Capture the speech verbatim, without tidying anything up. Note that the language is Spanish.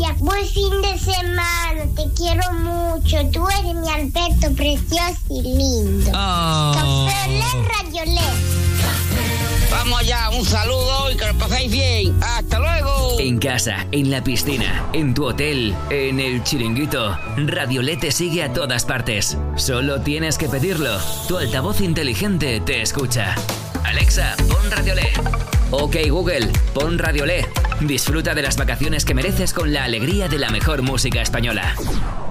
Vaya, buen fin de semana. Te quiero mucho. Tú eres mi Alberto precioso y lindo. Oh. Café Olé, Radio Olé. Vamos allá, un saludo y que lo paséis bien. ¡Hasta luego! En casa, en la piscina, en tu hotel, en el chiringuito, Radio Olé te sigue a todas partes. Solo tienes que pedirlo. Tu altavoz inteligente te escucha. Alexa, pon Radio Olé. Ok, Google, pon Radio Olé. Disfruta de las vacaciones que mereces con la alegría de la mejor música española.